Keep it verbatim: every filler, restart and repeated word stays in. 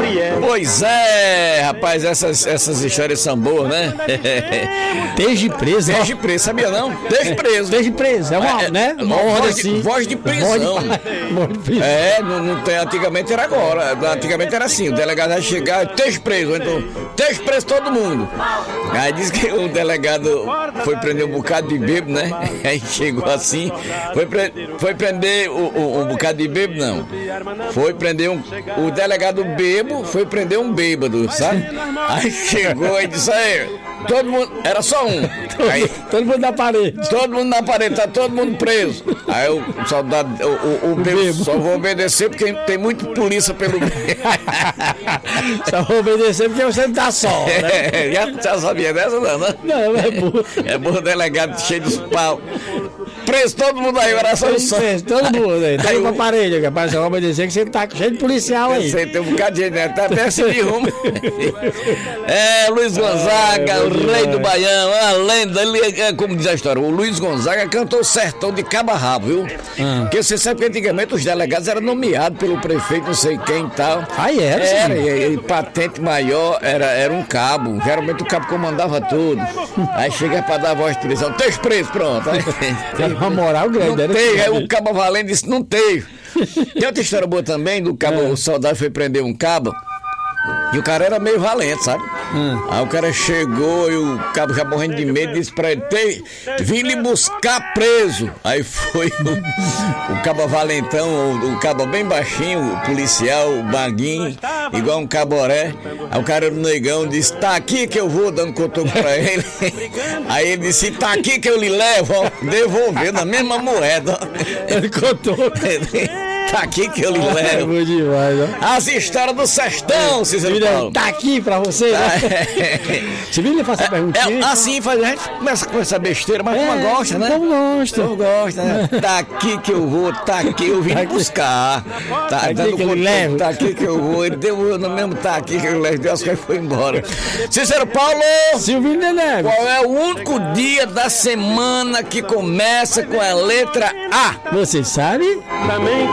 Pois é, rapaz, essas, essas histórias são boas, né? Desde preso, Desde preso, sabia não? Desde preso. Desde preso, é uma, É, né? Uma voz ordem de- assim. voz de prisão. Voz de, voz de prisão. É, não, não tem, antigamente era agora. Antigamente era assim, o delegado ia chegar, esteja preso, então, esteja preso todo mundo. Aí diz que o delegado foi prender um bocado de bêbado, né? Aí chegou assim, foi, pre, foi prender o, o, um bocado de bêbado, não. Foi prender um. O delegado bêbado foi prender um bêbado, sabe? Aí chegou e disse, aí, todo mundo. Era só um. Aí, Todo mundo na parede. todo mundo na parede, tá todo mundo preso. Aí o soldado, o, o, o bêbado, bêbado. só vou obedecer porque tem muito polícia pelo meio. Só vou obedecer porque você não tá só, né? já, já sabia dessa, não, né? Não, é burro. É bom delegado cheio dos pau. Preso todo mundo aí, era só o som. Todo mundo aí. Todo Aí mundo o- pra parede, rapaz. Só vou obedecer que você tá cheio de policial aí. Você tem um bocado de gente, né? Tá perto de rumo. É, Luiz Gonzaga, É, o bom rei do demais. Baião, a lenda, ele, é, como diz a história, o Luiz Gonzaga cantou Sertão de Cabo a Rabo, viu? Ah. Porque você sabe que antigamente os delegados eram nomeados pelo prefeito, não sei quem e tal. Aí era, sim. Era, e, e patente maior era, era um cabo. Geralmente o cabo comandava tudo. Aí chega pra dar voz de prisão, esteja preso, pronto. Aí, Tem uma moral grande, não né? tem, aí o cabo valendo disse, não tem. Tem outra história boa também, do cabo, o soldado foi prender um cabo, e o cara era meio valente, sabe? Hum. Aí o cara chegou e o cabo já morrendo de medo, disse pra ele, "Tem- vim lhe buscar preso." Aí foi o, o cabo valentão, o, o cabo bem baixinho, o policial, o baguinho, igual um caboré. Aí o cara era um negão, disse, tá aqui que eu vou, dando cotoco pra ele. Aí ele disse, tá aqui que eu lhe levo, ó, devolveu na mesma moeda. Ele contou. Tá aqui que eu lhe É levo. bom demais, ó. As histórias do sertão, Cícero Vira, Paulo. tá aqui pra você, né? Você viu ele fazer a perguntinha? É, assim faz, a gente começa com essa besteira, mas como gosta, né? Como gosta. Como gosta, né? Tá aqui que eu vou, tá aqui, eu vim Tá aqui. buscar. Tá, aqui dando que eu conta, levo. Tá aqui que eu vou, ele deu no mesmo, tá aqui que eu levo, Deus que foi embora. Cícero Paulo, Silvinho Nenego. qual é o único dia da semana que começa com a letra A? Você sabe?